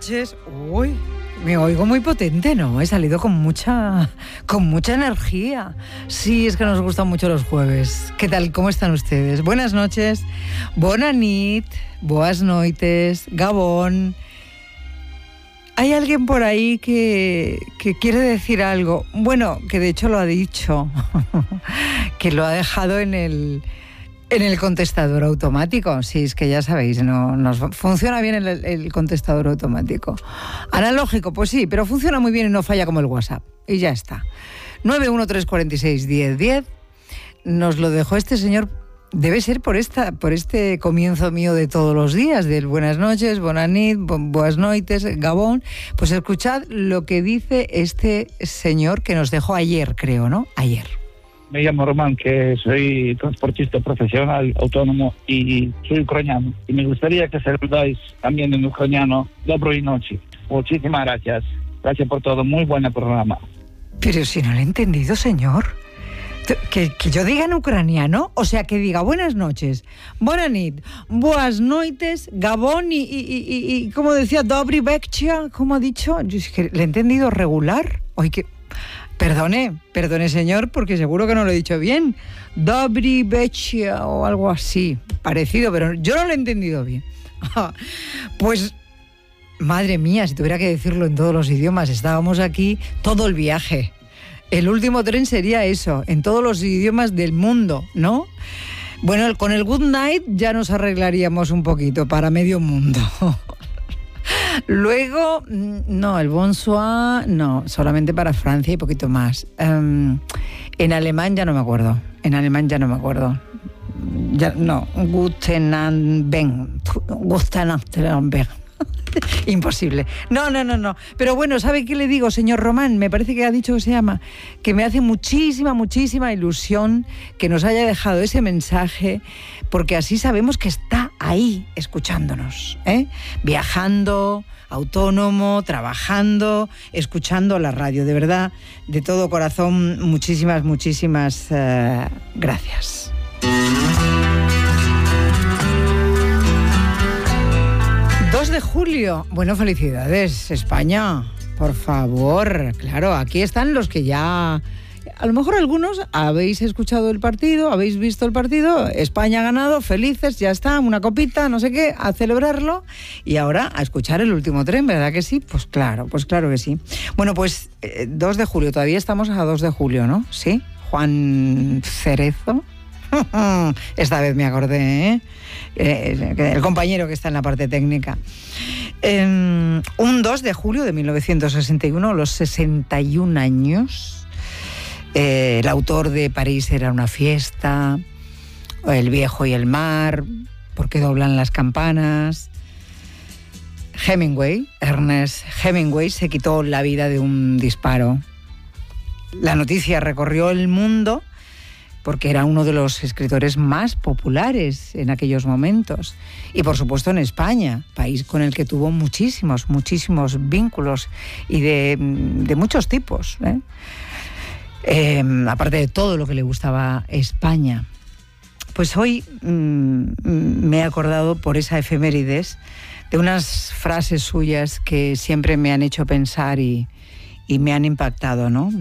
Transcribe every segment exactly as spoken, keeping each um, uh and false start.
noches. Uy, me oigo muy potente, ¿no? He salido con mucha, con mucha energía. Sí, es que nos gustan mucho los jueves. ¿Qué tal? ¿Cómo están ustedes? Buenas noches, bona nit, boas noites, Gabón. ¿Hay alguien por ahí que, que quiere decir algo? Bueno, que de hecho lo ha dicho, que lo ha dejado en el... En el contestador automático, sí, es que ya sabéis, no nos funciona bien el, el contestador automático. Analógico, pues sí, pero funciona muy bien y no falla como el WhatsApp. Y ya está. nueve uno tres cuatro seis uno cero uno cero nos lo dejó este señor, debe ser por esta por este comienzo mío de todos los días, del buenas noches, bona nit, boas noites, Gabón. Pues escuchad lo que dice este señor que nos dejó ayer, creo, ¿no? Ayer. Me llamo Román, que soy transportista profesional, autónomo y soy ucraniano. Y me gustaría que saludáis también en ucraniano. Доброй ночи. Muchísimas gracias. Gracias por todo. Muy buen programa. Pero si no lo he entendido, señor. Que, que yo diga en ucraniano, o sea, que diga buenas noches, bona nit, boas noites, Gabón y, y, y, y como decía, dobry večer, como ha dicho. Yo es que le he entendido regular. Oye, que... Perdone, perdone señor, porque seguro que no lo he dicho bien. Dobry večer o algo así, parecido, pero yo no lo he entendido bien. Pues, madre mía, si tuviera que decirlo en todos los idiomas, estábamos aquí todo el viaje. El último tren sería eso, en todos los idiomas del mundo, ¿no? Bueno, con el good night ya nos arreglaríamos un poquito para medio mundo. Luego, no, el bonsoir, no, solamente para Francia y poquito más. Um, en alemán ya no me acuerdo. En alemán ya no me acuerdo. Ya, no, Guten Abend. Guten Abend. Imposible. No, no, no, no. Pero bueno, ¿sabe qué le digo, señor Román? Me parece que ha dicho que se llama, que me hace muchísima, muchísima ilusión que nos haya dejado ese mensaje, porque así sabemos que está ahí escuchándonos, ¿eh? Viajando, autónomo, trabajando, escuchando la radio. De verdad, de todo corazón, muchísimas, muchísimas uh, gracias. dos de julio, bueno, felicidades, España, por favor. Claro, aquí están los que ya, a lo mejor algunos habéis escuchado el partido, habéis visto el partido, España ha ganado, felices, ya está, una copita, no sé qué, a celebrarlo, y ahora a escuchar el último tren, ¿verdad que sí? Pues claro, pues claro que sí. Bueno, pues eh, dos de julio, todavía estamos a dos de julio, ¿no? Sí, Juan Cerezo. Esta vez me acordé, ¿eh? Eh, el compañero que está en la parte técnica. Eh, un dos de julio de mil novecientos sesenta y uno, los sesenta y un años, eh, el autor de París era una fiesta, El viejo y el mar, ¿Por qué doblan las campanas? Hemingway, Ernest Hemingway, se quitó la vida de un disparo. La noticia recorrió el mundo porque era uno de los escritores más populares en aquellos momentos. Y por supuesto en España, país con el que tuvo muchísimos, muchísimos vínculos y de, de muchos tipos, ¿eh? Eh, aparte de todo lo que le gustaba España. Pues hoy mmm, me he acordado por esa efemérides de unas frases suyas que siempre me han hecho pensar y, y me han impactado, ¿no?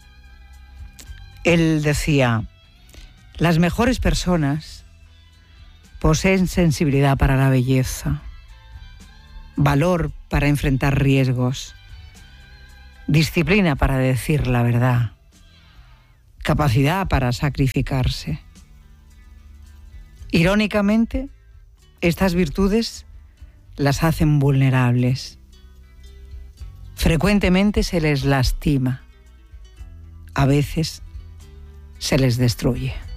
Él decía: las mejores personas poseen sensibilidad para la belleza, valor para enfrentar riesgos, disciplina para decir la verdad, capacidad para sacrificarse. Irónicamente, estas virtudes las hacen vulnerables. Frecuentemente se les lastima, a veces se les destruye.